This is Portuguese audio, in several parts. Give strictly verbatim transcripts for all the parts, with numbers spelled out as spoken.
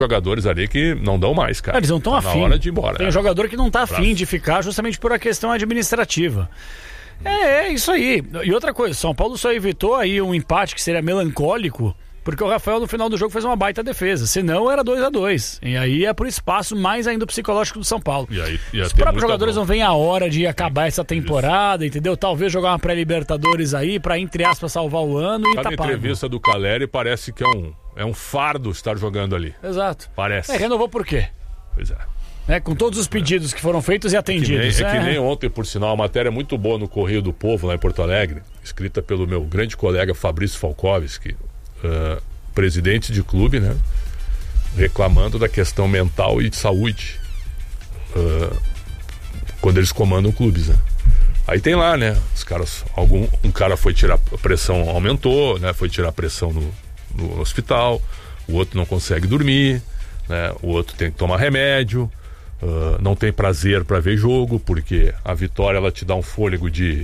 jogadores ali que não dão mais, cara. Eles não estão tá afim. Na hora de ir embora. Tem é. jogador que não está afim de ficar justamente por a questão administrativa. É, é isso aí. E outra coisa, São Paulo só evitou aí um empate que seria melancólico, porque o Rafael no final do jogo fez uma baita defesa. Senão era dois a dois. E aí é por espaço mais ainda psicológico do São Paulo. E aí, Os próprios jogadores não veem a hora de acabar essa temporada, entendeu? Talvez jogar uma pré-Libertadores aí pra, entre aspas, salvar o ano e Cada tá pago. entrevista do Caleri parece que é um, é um fardo estar jogando ali. Exato. Parece. É, renovou por quê? Pois é. É, com todos os pedidos que foram feitos e atendidos. Que nem, é, é que nem ontem, por sinal, uma matéria muito boa no Correio do Povo, lá em Porto Alegre, escrita pelo meu grande colega Fabrício Falkovski, uh, presidente de clube, né? Reclamando da questão mental e de saúde uh, quando eles comandam clubes, né? Aí tem lá, né? Os caras, algum, um cara foi tirar a pressão, aumentou, né? Foi tirar a pressão no, no hospital, o outro não consegue dormir, né? O outro tem que tomar remédio. Uh, não tem prazer para ver jogo, porque a vitória ela te dá um fôlego de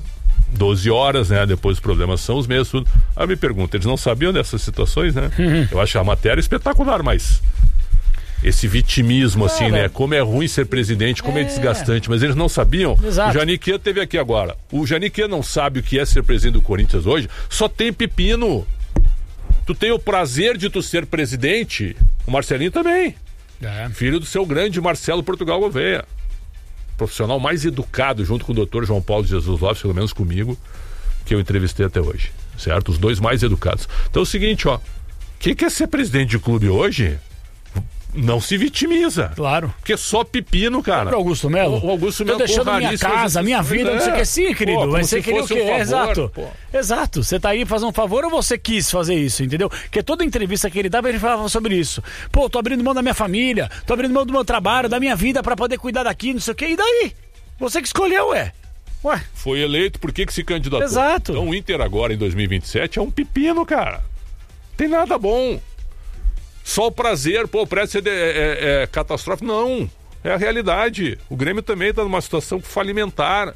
doze horas, né? Depois os problemas são os mesmos. Tudo. Aí me pergunta, eles não sabiam dessas situações, né? Uhum. Eu acho a matéria espetacular, mas esse vitimismo, assim, né? Como é ruim ser presidente, como é, é desgastante, mas eles não sabiam. Exato. O Janiquet teve aqui agora. O Janiquet não sabe o que é ser presidente do Corinthians hoje, só tem pepino. Tu tem o prazer de tu ser presidente, o Marcelinho também. É. Filho do seu grande Marcelo Portugal Gouveia, profissional mais educado junto com o doutor João Paulo de Jesus Lopes, pelo menos comigo, que eu entrevistei até hoje, certo? Os dois mais educados. Então é o seguinte, ó, o que, que é ser presidente de clube hoje? Não se vitimiza. Claro. Porque é só pepino, cara. O Augusto Melo? O Augusto Melo. Tô deixando minha casa, minha vida, é. não sei o que. Sim, querido. Pô, mas você queria o quê? Um favor, Exato. Pô. Exato. Você tá aí fazer um favor ou você quis fazer isso, entendeu? Porque toda entrevista que ele dava, ele falava sobre isso. Pô, tô abrindo mão da minha família, tô abrindo mão do meu trabalho, da minha vida pra poder cuidar daqui, não sei o que. E daí? Você que escolheu, ué. Ué. Foi eleito, por que que se candidatou? Exato. Então o Inter agora, em dois mil e vinte e sete, é um pepino, cara. Tem nada bom. Só o prazer, pô, parece ser de, é, é, catastrófico. Não, é a realidade. O Grêmio também está numa situação falimentar.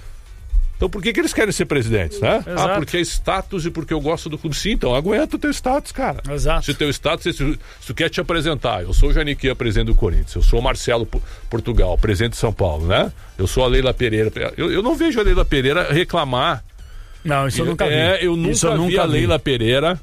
Então por que que eles querem ser presidentes, né? Exato. Ah, porque é status e porque eu gosto do clube. Sim, então aguenta o teu status, cara. Exato. Se o teu status, se, se tu quer te apresentar, eu sou o Janiquet, presidente do Corinthians, eu sou o Marcelo Portugal, presidente de São Paulo, né? Eu sou a Leila Pereira. Eu, eu não vejo a Leila Pereira reclamar. Não, isso eu, eu nunca vi. É, eu nunca, eu nunca vi a Leila vi. Pereira...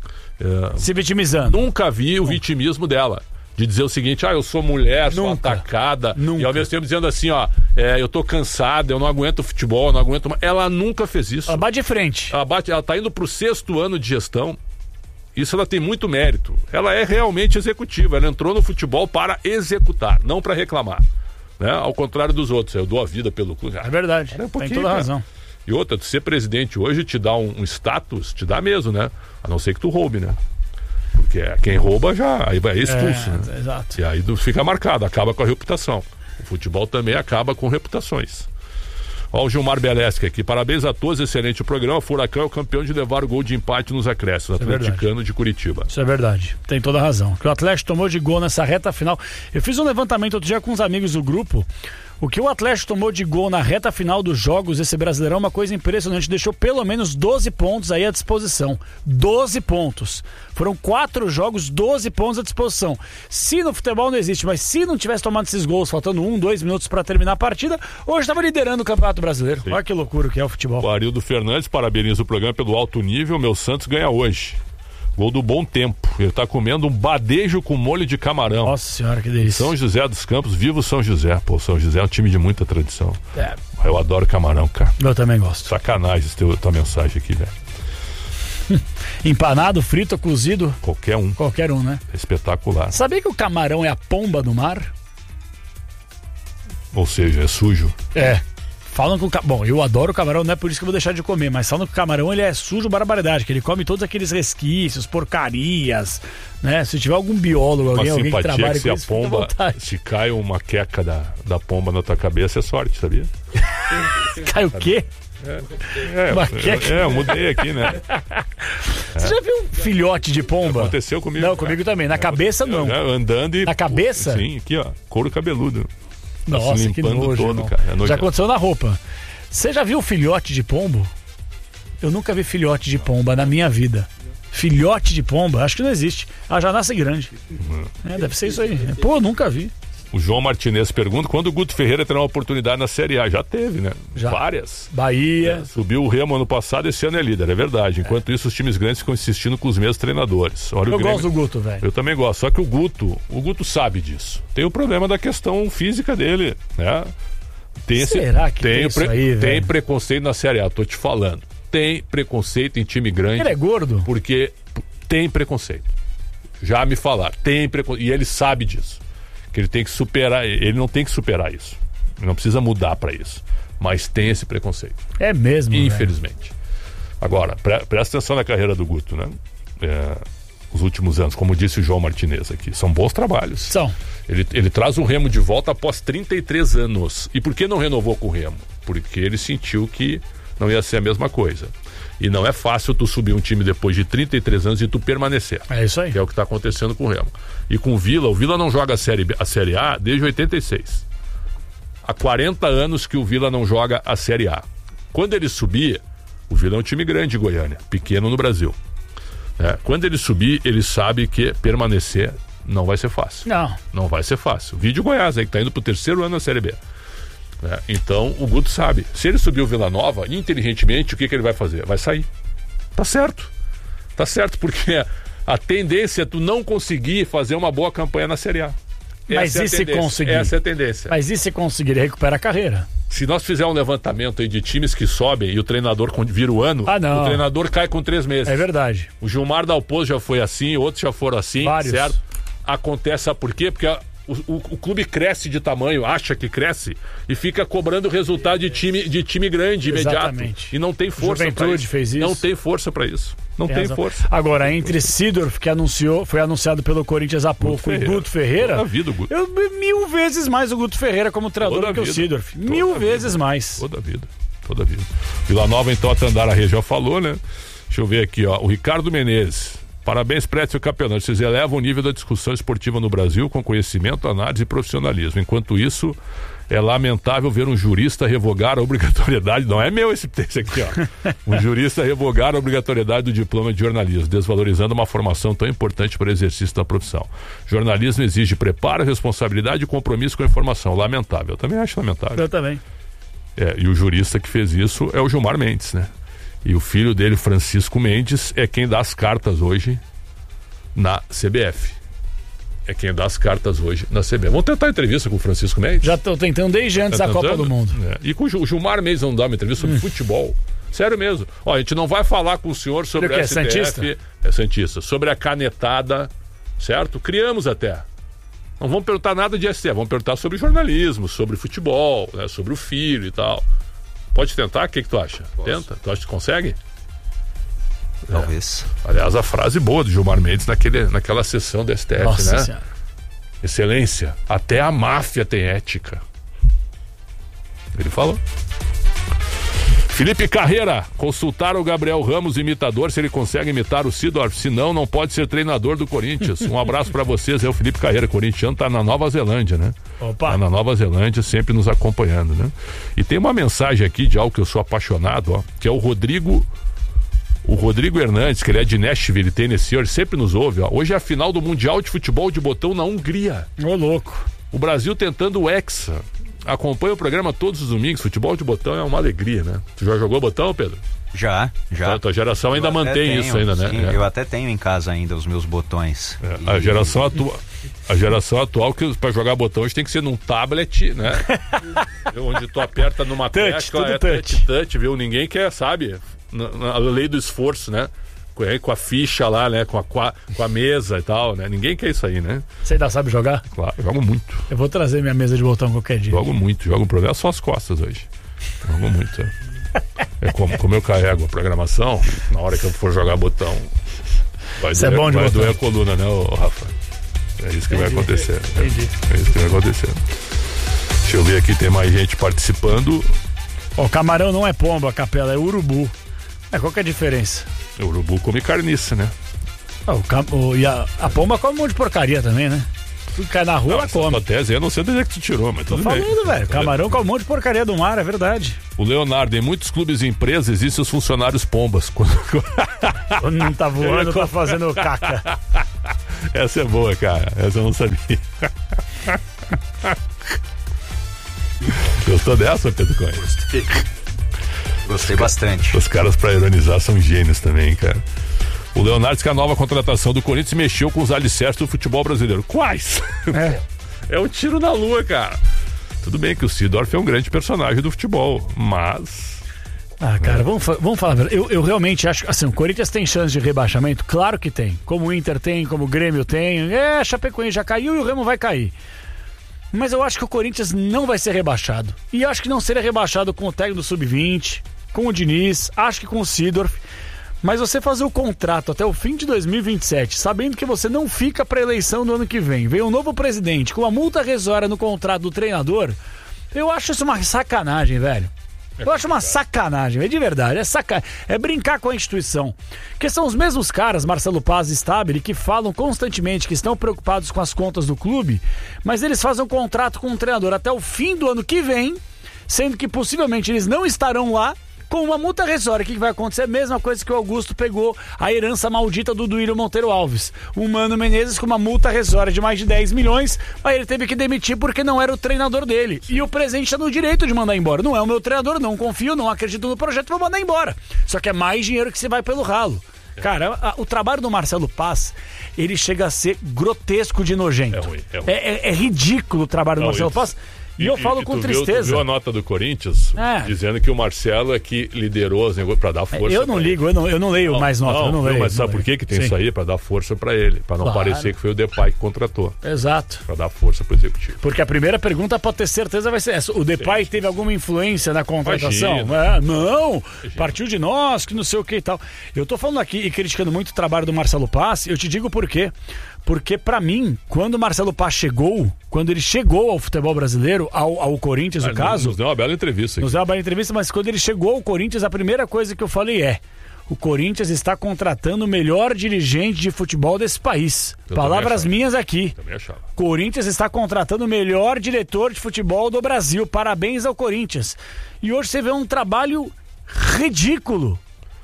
Uh, se vitimizando. Nunca vi o vitimismo dela. De dizer o seguinte, ah, eu sou mulher, sou nunca, atacada. Nunca. E ao mesmo tempo dizendo assim, ó, é, eu tô cansada, eu não aguento futebol, eu não aguento mais. Ela nunca fez isso. Ela bate de frente. Ela, bate, ela tá indo pro sexto ano de gestão. Isso ela tem muito mérito. Ela é realmente executiva. Ela entrou no futebol para executar, não para reclamar. Né? Ao contrário dos outros. Eu dou a vida pelo clube. É verdade. Um tem toda a razão. E outra, tu ser presidente hoje te dá um, um status, te dá mesmo, né? A não ser que tu roube, né? Porque quem rouba já aí vai expulso, é, né? Exato. E aí fica marcado, acaba com a reputação. O futebol também acaba com reputações. Ó, o Gilmar Beleschi aqui. Parabéns a todos, excelente o programa. O Furacão é o campeão de levar o gol de empate nos acréscimos. Atleticano de Curitiba. Isso é verdade. Tem toda a razão. Que o Atlético tomou de gol nessa reta final. Eu fiz um levantamento outro dia com uns amigos do grupo. O que o Atlético tomou de gol na reta final dos jogos desse Brasileirão é uma coisa impressionante. Deixou pelo menos doze pontos aí à disposição. doze pontos. Foram quatro jogos, doze pontos à disposição. Se no futebol não existe, mas se não tivesse tomado esses gols, faltando um, dois minutos para terminar a partida, hoje estava liderando o Campeonato Brasileiro. Sim. Olha que loucura que é o futebol. O Arildo Fernandes parabeniza o programa pelo alto nível. Meu Santos ganha hoje. Gol do Bom Tempo. Ele tá comendo um badejo com molho de camarão. Nossa senhora, que delícia. São José dos Campos, viva o São José. Pô, São José é um time de muita tradição. É. Eu adoro camarão, cara. Eu também gosto. Sacanagem essa tua, tua mensagem aqui, velho. Empanado, frito, cozido? Qualquer um. Qualquer um, né? É espetacular. Sabia que o camarão é a pomba do mar? Ou seja, é sujo. É. Falam que o ca... Bom, eu adoro o camarão, não é por isso que eu vou deixar de comer, mas falam que o camarão ele é sujo barbaridade, que ele come todos aqueles resquícios, porcarias, né? Se tiver algum biólogo, alguém, alguém que trabalha que se com a isso, pomba, se cai uma queca da, da pomba na tua cabeça, é sorte, sabia? Cai o quê? É, é, é, eu mudei aqui, né? Você é. já viu um filhote de pomba? Aconteceu comigo. Não, comigo também. Na é, cabeça, não. É, andando e... Na cabeça? Sim, aqui, ó. Couro cabeludo. Nossa, tá que nojo, todo, cara. É já aconteceu na roupa. Você já viu filhote de pombo? Eu nunca vi filhote de pomba na minha vida. Filhote de pomba, acho que não existe. Ela já nasce grande. Uhum. É, deve ser isso aí. Pô, nunca vi. O João Martinez pergunta quando o Guto Ferreira terá uma oportunidade na Série A. Já teve, né? Já. Várias. Bahia. É, subiu o Remo ano passado, esse ano é líder, é verdade. Enquanto é. isso, os times grandes ficam insistindo com os mesmos treinadores. Olha, eu o Grêmio... gosto do Guto, velho. Eu também gosto, só que o Guto, o Guto sabe disso. Tem o problema da questão física dele, né? Tem Será esse... que tem, tem isso aí, Tem velho? preconceito na Série A, tô te falando. Tem preconceito em time grande. Ele é gordo? Porque tem preconceito. Já me falaram, tem preconceito. E ele sabe disso. Que ele tem que superar, ele não tem que superar isso. Ele não precisa mudar para isso. Mas tem esse preconceito. É mesmo, infelizmente. Velho. Agora, pre- presta atenção na carreira do Guto, né? É, os últimos anos, como disse o João Martinez aqui, são bons trabalhos. São. Ele, ele traz o Remo de volta após trinta e três anos. E por que não renovou com o Remo? Porque ele sentiu que não ia ser a mesma coisa. E não é fácil tu subir um time depois de trinta e três anos e tu permanecer. É isso aí. Que é o que está acontecendo com o Remo. E com o Vila, o Vila não joga a Série, B, a Série A desde oitenta e seis. Há quarenta anos que o Vila não joga a Série A. Quando ele subir, o Vila é um time grande de Goiânia, pequeno no Brasil. É, quando ele subir, ele sabe que permanecer não vai ser fácil. Não. Não vai ser fácil. Vídeo Goiás aí, que está indo pro terceiro ano na Série B. É, então, o Guto sabe. Se ele subir o Vila Nova, inteligentemente, o que, que ele vai fazer? Vai sair. Tá certo. Tá certo, porque a tendência é tu não conseguir fazer uma boa campanha na Série A. Mas Essa e é se conseguir? Essa é a tendência. Mas e se conseguir? Ele recupera a carreira. Se nós fizermos um levantamento aí de times que sobem e o treinador vira o ano, ah, não. o treinador cai com três meses. É verdade. O Gilmar Dalpozo já foi assim, outros já foram assim, Vários. certo? Acontece, sabe por quê? Porque a, o, o, o clube cresce de tamanho, acha que cresce e fica cobrando resultado de time, de time grande, Exatamente. imediato. E não tem força para isso. Fez isso. Não tem força para isso. Não tem, tem força. Agora, entre Seedorf, que anunciou, foi anunciado pelo Corinthians há pouco, e Guto Ferreira, Toda vida, Guto. eu mil vezes mais o Guto Ferreira como treinador do que o Seedorf. Mil vezes mais. Toda vida. Toda vida. Vila Nova, então, a Tandara Reis já falou, né? Deixa eu ver aqui, ó. O Ricardo Menezes. Parabéns, Prédio e Campeonato. Vocês elevam o nível da discussão esportiva no Brasil com conhecimento, análise e profissionalismo. Enquanto isso, é lamentável ver um jurista revogar a obrigatoriedade. Não é meu esse texto aqui, ó. Um jurista revogar a obrigatoriedade do diploma de jornalismo, desvalorizando uma formação tão importante para o exercício da profissão. Jornalismo exige preparo, responsabilidade e compromisso com a informação. Lamentável. Eu também acho lamentável. Eu também. É, e o jurista que fez isso é o Gilmar Mendes, né? E o filho dele, Francisco Mendes, é quem dá as cartas hoje na C B F. É quem dá as cartas hoje na C B F. Vamos tentar a entrevista com o Francisco Mendes? Já estou tentando desde antes tá da Copa do Mundo. É. E com o Gilmar Mendes não dá uma entrevista sobre hum. futebol. Sério mesmo. Ó, a gente não vai falar com o senhor sobre a S T F. É Santista? É Santista. Sobre a canetada, certo? Criamos até. Não vamos perguntar nada de S T F. Vamos perguntar sobre jornalismo, sobre futebol, né? Sobre o filho e tal. Pode tentar? O que, que tu acha? Posso. Tenta? Tu acha que consegue? Talvez. É. Aliás, a frase boa do Gilmar Mendes naquele, naquela sessão do S T F, Nossa, né? Senhora. Excelência, até a máfia tem ética. Ele falou. Felipe Carreira, consultar o Gabriel Ramos, imitador, se ele consegue imitar o Seedorf, senão não pode ser treinador do Corinthians. Um abraço pra vocês, é o Felipe Carreira, corintiano, tá na Nova Zelândia, né? Opa. Tá na Nova Zelândia, sempre nos acompanhando, né? E tem uma mensagem aqui de algo que eu sou apaixonado, ó, que é o Rodrigo, o Rodrigo Hernandes, que ele é de Nashville, Tennessee, ele sempre nos ouve, ó. Hoje é a final do Mundial de Futebol de Botão na Hungria. Ô, louco. O Brasil tentando o Hexa. Acompanha o programa todos os domingos. Futebol de botão é uma alegria, né? Tu já jogou botão, Pedro? Já, já. A tua geração ainda eu mantém tenho, isso ainda, né? Sim, é. Eu até tenho em casa ainda os meus botões. É. E... A geração atua... A geração atual, que para jogar botão, a gente tem que ser num tablet, né? Onde tu aperta numa touch, tecla, é touch. touch, touch, viu? Ninguém quer, sabe? Na, na lei do esforço, né? Com a ficha lá, né? Com a, com a mesa e tal, né? Ninguém quer isso aí, né? Você ainda sabe jogar? Claro, eu jogo muito. Eu vou trazer minha mesa de botão qualquer dia. Jogo muito, jogo um problema só as costas hoje. Jogo muito. É como, como eu carrego a programação, na hora que eu for jogar botão, vai, doer, é bom de vai botão. doer a coluna, né, ô, Rafa? É isso que Entendi. vai acontecer. Entendi. É, é isso que vai acontecer. Deixa eu ver aqui, tem mais gente participando. Ó, camarão não é pomba, Capela, é urubu. É, qual que é a diferença? O urubu come carniça, né? Ah, o, cam... o... E a... a pomba come um monte de porcaria também, né? Tudo cai na rua, Não, ela come. Essa tese aí eu não sei de onde é que tu tirou, mas Tô tudo bem. falando, velho. Camarão com um monte de porcaria do mar, é verdade. O Leonardo, em muitos clubes e empresas existem os funcionários pombas. Quando não tá voando, tá fazendo caca. Essa é boa, cara. Essa eu não sabia. Gostou dessa, Pedro Coelho? Gostei bastante. Os caras, pra ironizar, são gênios também, cara. O Leonardo diz que a nova contratação do Corinthians mexeu com os alicerces do futebol brasileiro. Quais? É. É um tiro na lua, cara. Tudo bem que o Seedorf é um grande personagem do futebol, mas... Ah, cara, é. vamos, vamos falar. Eu, eu realmente acho que assim, o Corinthians tem chance de rebaixamento? Claro que tem. Como o Inter tem, como o Grêmio tem. É, a Chapecoense já caiu e o Remo vai cair. Mas eu acho que o Corinthians não vai ser rebaixado. E acho que não seria rebaixado com o técnico do sub vinte, com o Diniz, acho que com o Seedorf. Mas você fazer o contrato até o fim de dois mil e vinte e sete, sabendo que você não fica para a eleição do ano que vem, vem um novo presidente com uma multa rescisória no contrato do treinador, eu acho isso uma sacanagem, velho. Eu acho uma sacanagem, é de verdade, é saca... é brincar com a instituição. Porque são os mesmos caras, Marcelo Paz e Stabile, que falam constantemente que estão preocupados com as contas do clube, mas eles fazem um contrato com o treinador até o fim do ano que vem, sendo que possivelmente eles não estarão lá, com uma multa rescisória. O que vai acontecer? A mesma coisa que o Augusto pegou a herança maldita do Duílio Monteiro Alves. O Mano Menezes com uma multa rescisória de mais de dez milhões, aí ele teve que demitir porque não era o treinador dele. E o presidente está no direito de mandar embora. Não é o meu treinador, não confio, não acredito no projeto, vou mandar embora. Só que é mais dinheiro que se vai pelo ralo. Cara, a, o trabalho do Marcelo Paz, ele chega a ser grotesco de nojento. É ruim, é ruim. É, é, é ridículo o trabalho do não, Marcelo isso. Paz. E, e eu falo e, com tristeza. Viu, tu viu a nota do Corinthians? É. Dizendo que o Marcelo é que liderou os negócios pra dar força. Eu não ligo, eu não, eu não leio não, mais nota. Não, eu não leio, leio, mas sabe não por que, que tem Sim. isso aí? Pra dar força pra ele. Pra não claro. parecer que foi o Depay que contratou. Exato. Pra dar força pro executivo. Porque a primeira pergunta, pode ter certeza, vai ser essa. O Depay Sim. teve alguma influência na contratação? É, não, Imagina. partiu de nós, que não sei o que e tal. Eu tô falando aqui e criticando muito o trabalho do Marcelo Paz, eu te digo por quê. Porque, pra mim, quando o Marcelo Paz chegou, quando ele chegou ao futebol brasileiro, ao, ao Corinthians, no caso... Nos deu uma bela entrevista. Aqui. Nos deu uma bela entrevista, mas quando ele chegou ao Corinthians, a primeira coisa que eu falei é: o Corinthians está contratando o melhor dirigente de futebol desse país. Eu Palavras minhas aqui. Também achava. Corinthians está contratando o melhor diretor de futebol do Brasil. Parabéns ao Corinthians. E hoje você vê um trabalho ridículo,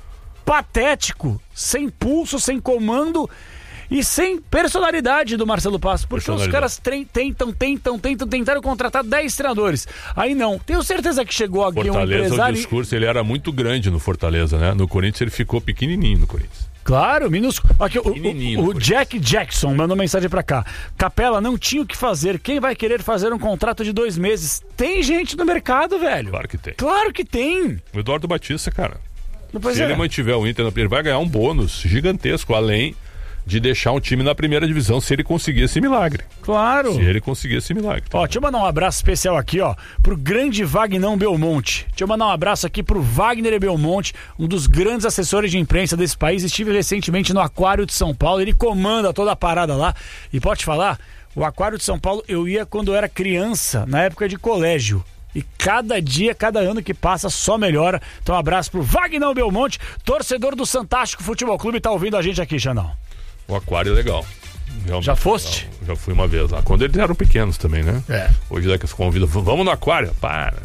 patético, sem pulso, sem comando... E sem personalidade do Marcelo Paz, porque os caras tentam, tentam, tentam, tentaram contratar dez treinadores. Aí não. Tenho certeza que chegou aqui Fortaleza, um empresário... o discurso, ele era muito grande no Fortaleza, né? No Corinthians ele ficou pequenininho no Corinthians. Claro, minúsculo. Aqui, o, o, o Jack Jackson mandou mensagem pra cá. Capela, não tinha o que fazer. Quem vai querer fazer um contrato de dois meses? Tem gente no mercado, velho. Claro que tem. Claro que tem. O Eduardo Batista, cara. Pois Se é. ele mantiver o Inter, ele vai ganhar um bônus gigantesco, além... de deixar um time na primeira divisão se ele conseguir esse milagre. Claro. Se ele conseguir esse milagre. Ó, deixa eu mandar um abraço especial aqui, ó, pro grande Vagnão Belmonte. Deixa eu mandar um abraço aqui pro Wagner Belmonte, um dos grandes assessores de imprensa desse país. Estive recentemente no Aquário de São Paulo, ele comanda toda a parada lá. E pode falar, o Aquário de São Paulo eu ia quando eu era criança, na época de colégio. E cada dia, cada ano que passa, só melhora. Então um abraço pro Vagnão Belmonte, torcedor do Santástico Futebol Clube, tá ouvindo a gente aqui, Xandão. O Aquário é legal. Realmente já foste? Legal. Já fui uma vez lá. Quando eles eram pequenos também, né? É. Hoje é que se convida, vamos no Aquário. Para.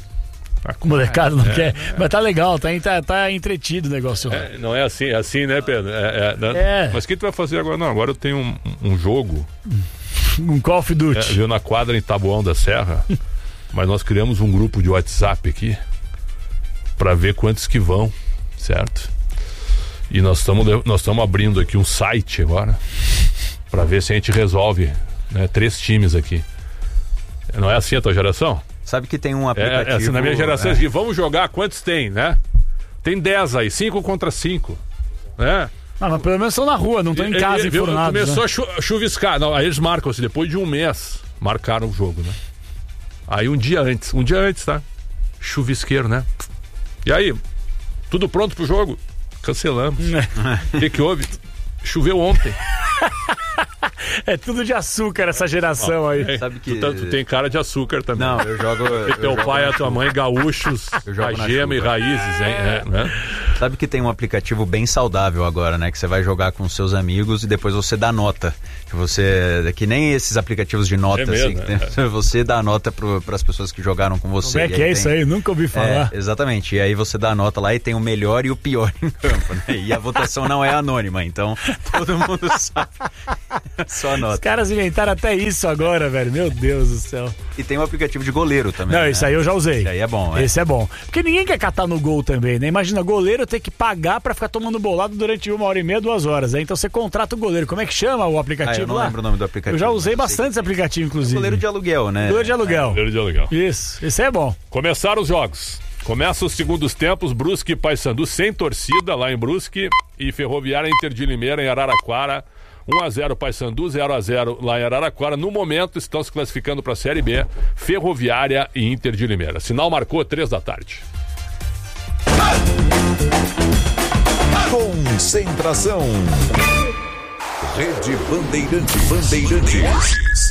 O molecado não é, quer. É. Mas tá legal, tá, tá, tá entretido o negócio. É, não é assim, é assim, né, Pedro? É, é, né? É. Mas o que tu vai fazer agora? Não, agora eu tenho um, um jogo. Um Call of Duty. É, viu na quadra em Taboão da Serra. Mas nós criamos um grupo de WhatsApp aqui pra ver quantos que vão, certo? E nós estamos nós estamos abrindo aqui um site agora para ver se a gente resolve, né, três times aqui. Não é assim a tua geração? Sabe que tem um aplicativo... É, é assim, na minha geração, é. Vamos jogar, quantos tem, né? Tem dez aí, cinco contra cinco, né? Ah, mas pelo menos estão na rua, não estão em casa enfurnados. Começou né? a chu chuviscar. Não, aí eles marcam assim, depois de um mês, marcaram o jogo, né? Aí um dia antes, um dia antes, tá? Chuvisqueiro, né? E aí, tudo pronto pro jogo? Cancelamos. O que que houve? Choveu ontem. É tudo de açúcar essa geração ah, aí. É, Sabe que... tu, tu tem cara de açúcar também. Não, eu jogo... E teu pai e a tua mãe gaúchos, a gema e raízes, hein? É, né? Sabe que tem um aplicativo bem saudável agora, né? Que você vai jogar com seus amigos e depois você dá nota. Que você, que nem esses aplicativos de nota, é mesmo, assim, que é. Você dá nota para as pessoas que jogaram com você. Como é que é tem, isso aí? Nunca ouvi falar. É, exatamente. E aí você dá a nota lá e tem o melhor e o pior em campo, né? E a votação não é anônima, então todo mundo sabe. Só a nota. Os caras inventaram até isso agora, velho. Meu Deus do céu. E tem um aplicativo de goleiro também. Não, né? Isso aí eu já usei. Esse aí é bom, é. Esse é bom. Porque ninguém quer catar no gol também, né? Imagina, goleiro ter que pagar pra ficar tomando bolado durante uma hora e meia, duas horas. Né? Então você contrata o goleiro. Como é que chama o aplicativo? Ah, eu não lá? lembro o nome do aplicativo. Eu já usei bastante esse aplicativo, inclusive. É goleiro de aluguel, né? Goleiro de aluguel. É, goleiro de aluguel. Isso, esse é bom. Começaram os jogos. Começa os segundos tempos, Brusque e Paysandu sem torcida lá em Brusque e Ferroviária Inter de Limeira em Araraquara. um a zero Paysandu, zero a zero lá em Araraquara. No momento estão se classificando para a Série B, Ferroviária e Inter de Limeira. Sinal marcou três da tarde. Concentração. Rede Bandeirantes. Bandeirantes.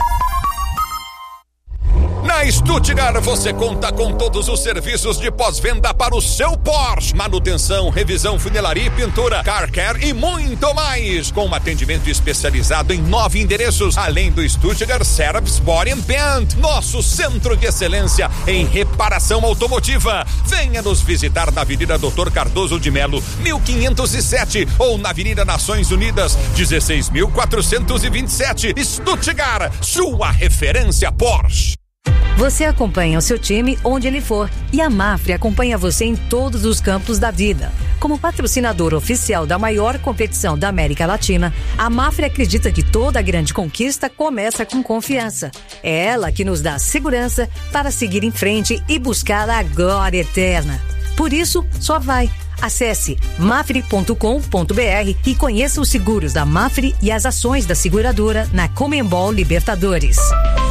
Na Stuttgart você conta com todos os serviços de pós-venda para o seu Porsche. Manutenção, revisão, funilaria e pintura, car care e muito mais. Com um atendimento especializado em nove endereços, além do Stuttgart Service Body and Paint, nosso centro de excelência em reparação automotiva. Venha nos visitar na Avenida doutor Cardoso de Melo, mil quinhentos e sete, ou na Avenida Nações Unidas, dezesseis mil quatrocentos e vinte e sete. Stuttgart, sua referência Porsche. Você acompanha o seu time onde ele for e a Mafre acompanha você em todos os campos da vida. Como patrocinador oficial da maior competição da América Latina, a Mafre acredita que toda grande conquista começa com confiança. É ela que nos dá segurança para seguir em frente e buscar a glória eterna. Por isso, só vai. Acesse mafre ponto com ponto b r e conheça os seguros da Mafre e as ações da seguradora na Conmebol Libertadores.